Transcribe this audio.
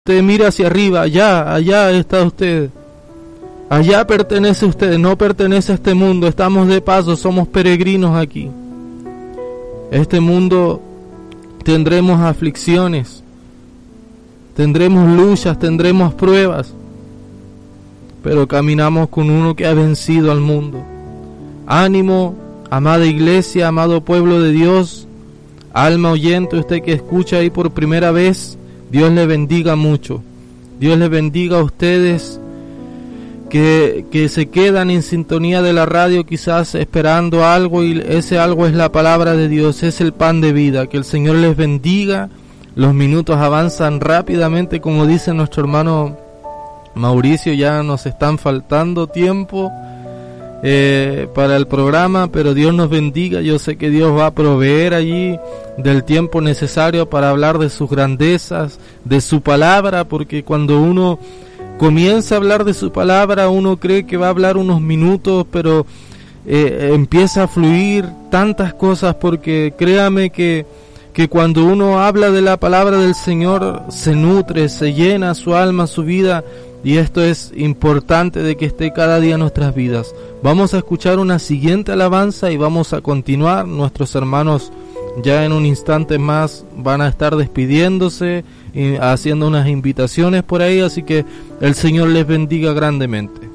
Usted mira hacia arriba, allá está usted. Allá pertenece usted, no pertenece a este mundo. Estamos de paso, somos peregrinos aquí. Este mundo tendremos aflicciones, tendremos luchas, tendremos pruebas, pero caminamos con uno que ha vencido al mundo. Ánimo, amada iglesia, amado pueblo de Dios, alma oyente, usted que escucha ahí por primera vez, Dios le bendiga mucho. Dios le bendiga a ustedes que se quedan en sintonía de la radio, quizás esperando algo, y ese algo es la palabra de Dios, es el pan de vida. Que el Señor les bendiga. Los minutos avanzan rápidamente, como dice nuestro hermano Mauricio, ya nos están faltando tiempo para el programa, pero Dios nos bendiga. Yo sé que Dios va a proveer allí del tiempo necesario para hablar de sus grandezas, de su palabra, porque cuando uno comienza a hablar de su palabra, uno cree que va a hablar unos minutos, pero empieza a fluir tantas cosas, porque créame que cuando uno habla de la palabra del Señor, se nutre, se llena su alma, su vida, y esto es importante de que esté cada día en nuestras vidas. Vamos a escuchar una siguiente alabanza y vamos a continuar. Nuestros hermanos ya en un instante más van a estar despidiéndose y haciendo unas invitaciones por ahí, así que el Señor les bendiga grandemente.